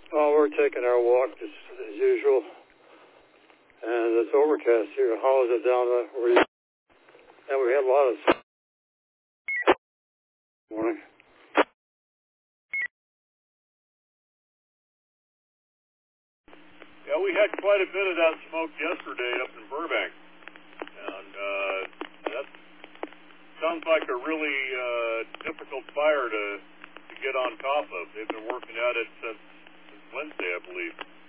Oh, we're taking our walk just as usual. And it's overcast here. How is it down there? And we had a lot of morning. Yeah, we had quite a bit of that smoke yesterday up in Burbank. And that sounds like a really difficult fire to get on top of. They've been working at it since Wednesday, I believe.